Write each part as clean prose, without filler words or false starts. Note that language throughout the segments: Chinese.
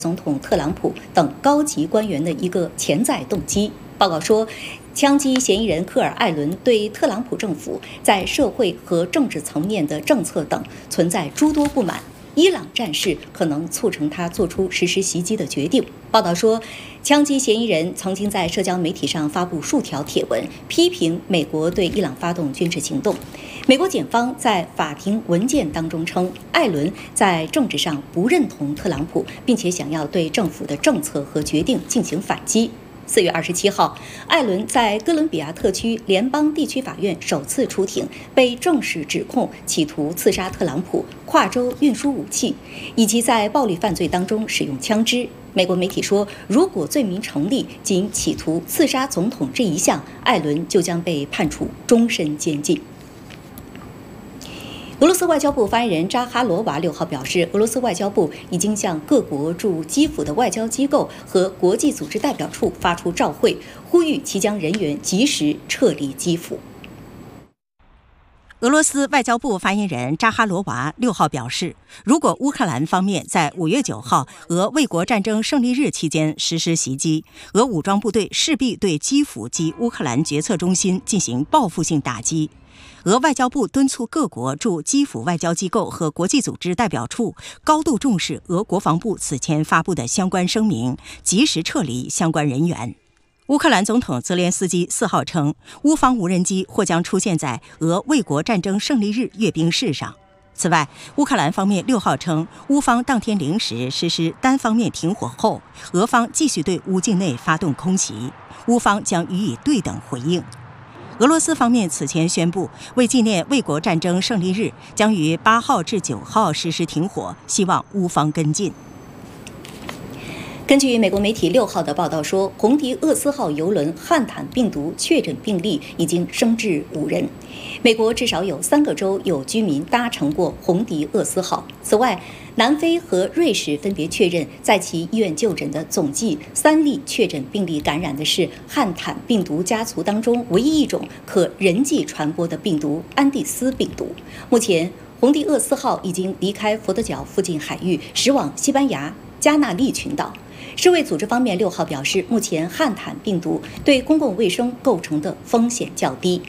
总统特朗普等高级官员的一个潜在动机。报告说，枪击嫌疑人科尔·艾伦对特朗普政府在社会和政治层面的政策等存在诸多不满。伊朗战事可能促成他做出实施袭击的决定。报道说，枪击嫌疑人曾经在社交媒体上发布数条帖文，批评美国对伊朗发动军事行动。美国检方在法庭文件当中称，艾伦在政治上不认同特朗普，并且想要对政府的政策和决定进行反击。4月27号，艾伦在哥伦比亚特区联邦地区法院首次出庭，被正式指控企图刺杀特朗普、跨州运输武器，以及在暴力犯罪当中使用枪支。美国媒体说，如果罪名成立，仅企图刺杀总统这一项，艾伦就将被判处终身监禁。俄罗斯外交部发言人扎哈罗娃6号表示，俄罗斯外交部已经向各国驻基辅的外交机构和国际组织代表处发出照会，呼吁其将人员及时撤离基辅。 俄罗斯外交部发言人扎哈罗娃6号表示，如果乌克兰方面在5月9号俄卫国战争胜利日期间实施袭击，俄武装部队势必对基辅及乌克兰决策中心进行报复性打击。俄外交部敦促各国驻基辅外交机构和国际组织代表处高度重视俄国防部此前发布的相关声明，及时撤离相关人员。乌克兰总统泽连斯基4号称，乌方无人机或将出现在俄卫国战争胜利日阅兵式上。此外，乌克兰方面6号称，乌方当天零时实施单方面停火后，俄方继续对乌境内发动空袭，乌方将予以对等回应。俄罗斯方面此前宣布，为纪念卫国战争胜利日，将于8号至9号实施停火，希望乌方跟进。 根据美国媒体6号的报道说，红迪厄斯号邮轮汉坦病毒确诊病例已经升至5人。美国至少有3个州有居民搭乘过红迪厄斯号。此外，南非和瑞士分别确认在其医院就诊的总计3例确诊病例感染的是汉坦病毒家族当中唯一一种可人际传播的病毒——安第斯病毒。目前，红迪厄斯号已经离开佛得角附近海域，驶往西班牙加那利群岛。世卫组织方面6号表示，目前汉坦病毒对公共卫生构成的风险较低。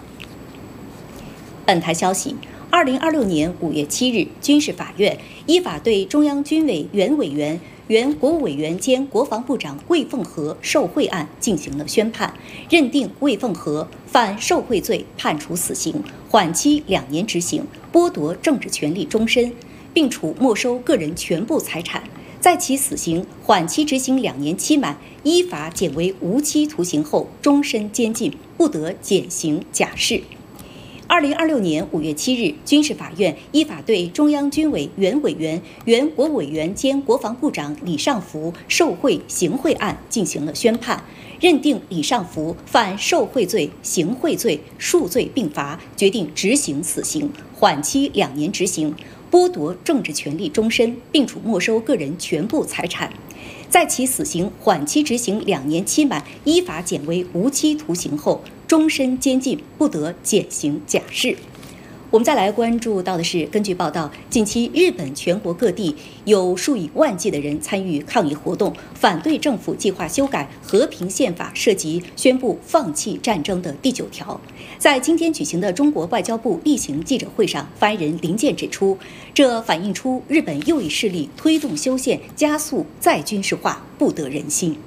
本台消息，2026年5月7日，军事法院依法对中央军委原委员、原国务委员兼国防部长魏凤和受贿案进行了宣判，认定魏凤和犯受贿罪，判处死刑，缓期2年执行，剥夺政治权利终身，并处没收个人全部财产。在其死刑缓期执行2年期满，依法减为无期徒刑后，终身监禁，不得减刑假释。2026年5月7日，军事法院依法对中央军委原委员、原国务委员兼国防部长李尚福受贿行贿案进行了宣判，认定李尚福犯受贿罪、行贿罪，数罪并罚，决定执行死刑，缓期2年执行，剥夺政治权利终身，并处没收个人全部财产。在其死刑缓期执行2年期满，依法减为无期徒刑后，终身监禁，不得减刑假释。我们再来关注到的是，根据报道，近期日本全国各地有数以万计的人参与抗议活动，反对政府计划修改和平宪法涉及宣布放弃战争的第9条。在今天举行的中国外交部例行记者会上，发言人林健指出，这反映出日本右翼势力推动修宪、加速再军事化，不得人心。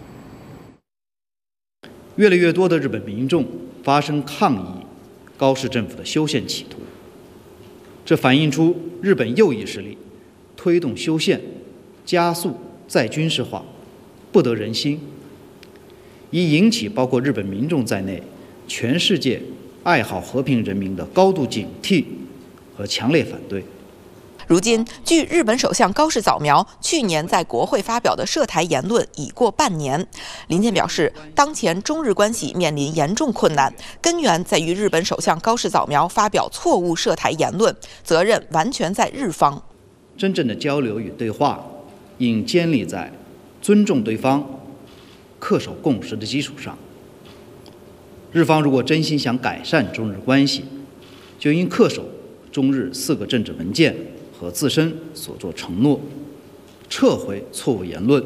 越来越多的日本民众发声抗议高市政府的修宪企图，这反映出日本右翼势力推动修宪、加速再军事化，不得人心，已引起包括日本民众在内全世界爱好和平人民的高度警惕和强烈反对。 如今，据日本首相高市早苗去年在国会发表的涉台言论已过半年，林健表示，当前中日关系面临严重困难，根源在于日本首相高市早苗发表错误涉台言论，责任完全在日方。 真正的交流与对话应建立在尊重对方、恪守共识的基础上。日方如果真心想改善中日关系，就应恪守中日4个政治文件和自身所作承诺，撤回错误言论，